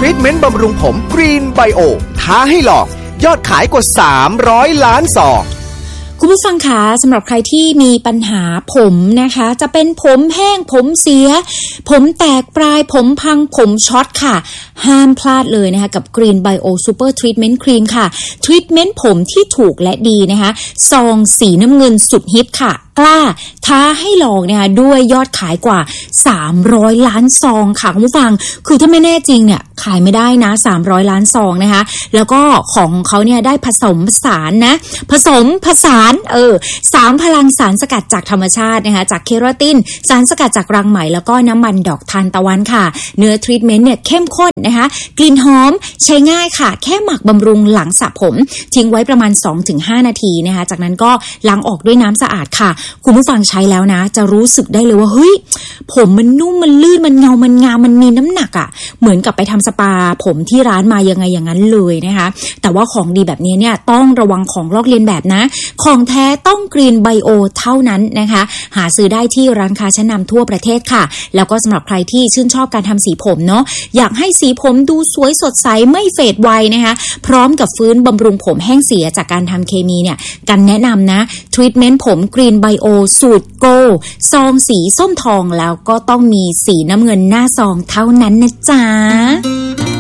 รีทเมนต์บำรุงผมกรีนไบโอท้าให้ลองยอดขายกว่า300ล้านซองคุณผู้ฟังคะสำหรับใครที่มีปัญหาผมนะคะจะเป็นผมแห้งผมเสียผมแตกปลายผมพังผมช็อตค่ะห้ามพลาดเลยนะคะกับ Green Bio Super Treatment Cream ค่ะทรีทเมนต์ผมที่ถูกและดีนะคะซองสีน้ำเงินสุดฮิตค่ะกล้าท้าให้ลองนะคะด้วยยอดขายกว่า300ล้านซองค่ะคุณผู้ฟังคือถ้าไม่แน่จริงเนี่ยขายไม่ได้นะ300ล้านซองนะคะแล้วก็ของเขาเนี่ยได้ผสมผสานนะผสาน3พลังสารสกัดจากธรรมชาตินะคะจากเคราตินสารสกัดจากรังไหมแล้วก็น้ำมันดอกทานตะวันค่ะเนื้อทรีทเมนต์เนี่ยเข้มข้นนะคะกลิ่นหอมใช้ง่ายค่ะแค่หมักบำรุงหลังสระผมทิ้งไว้ประมาณ 2-5 นาทีนะคะจากนั้นก็ล้างออกด้วยน้ำสะอาดค่ะคุณผู้ฟังใช้แล้วนะจะรู้สึกได้เลยว่าเฮ้ยผมมันนุ่มมันลื่นมันเงามันงามมันมีน้ำหนักอ่ะเหมือนกับไปทำสปาผมที่ร้านมายังไงอย่างนั้นเลยนะคะแต่ว่าของดีแบบนี้เนี่ยต้องระวังของลอกเลียนแบบนะของแท้ต้องกรีนไบโอเท่านั้นนะคะหาซื้อได้ที่ร้านค้าชั้นนำทั่วประเทศค่ะแล้วก็สำหรับใครที่ชื่นชอบการทำสีผมเนาะอยากให้สีผมดูสวยสดใสไม่เฟดไวนะคะพร้อมกับฟื้นบำรุงผมแห้งเสียจากการทำเคมีเนี่ยกันแนะนำนะทรีทเมนต์ผมกรีนไบโอสูตรโกซองสีส้มทองแล้วก็ต้องมีสีน้ำเงินหน้าซองเท่านั้นนะจ๊ะ